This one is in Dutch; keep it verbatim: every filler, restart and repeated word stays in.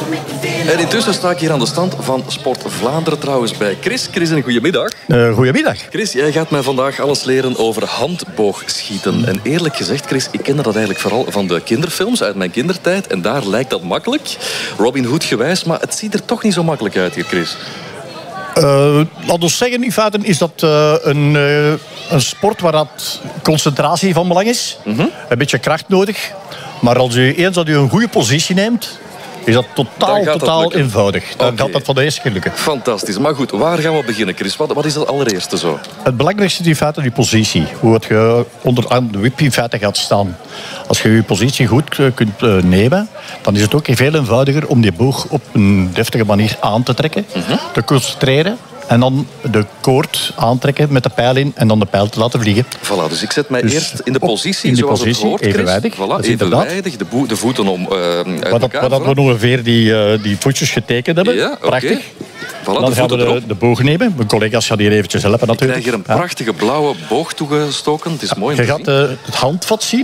En intussen sta ik hier aan de stand van Sport Vlaanderen trouwens bij Chris. Chris, een goedemiddag. Uh, goedemiddag. Chris, jij gaat mij vandaag alles leren over handboogschieten. En eerlijk gezegd, Chris, ik kende dat eigenlijk vooral van de kinderfilms uit mijn kindertijd. En daar lijkt dat makkelijk, Robin Hood gewijs. Maar het ziet er toch niet zo makkelijk uit hier, Chris. Uh, laat ons zeggen, in feite is dat uh, een, uh, een sport waar dat concentratie van belang is. Mm-hmm. Een beetje kracht nodig. Maar als u eens dat u een goede positie neemt, is dat totaal, totaal dat eenvoudig. Dan okay. gaat dat van de eerste keer lukken. Fantastisch. Maar goed, waar gaan we beginnen, Chris? Wat, wat is het allereerste zo? Het belangrijkste is in feite die positie. Hoe het je onder aan de wip in feite gaat staan. Als je je positie goed kunt uh, nemen, dan is het ook veel eenvoudiger om die boog op een deftige manier aan te trekken, mm-hmm. te concentreren. En dan de koord aantrekken met de pijl in en dan de pijl te laten vliegen. Voilà, dus ik zet mij dus eerst in de positie, in de zoals positie, het hoort, Chris. Evenwijdig. Voilà, evenwijdig, de, boe, de voeten om uh, uit wat elkaar. Wat we ongeveer die, uh, die voetjes getekend hebben. Ja, prachtig. Okay. Voilà, dan gaan we de, de boog nemen. Mijn collega's gaan hier eventjes helpen natuurlijk. Ik krijg hier een prachtige blauwe boog toegestoken. Het is mooi om Je te gaat uh, het handvat zien.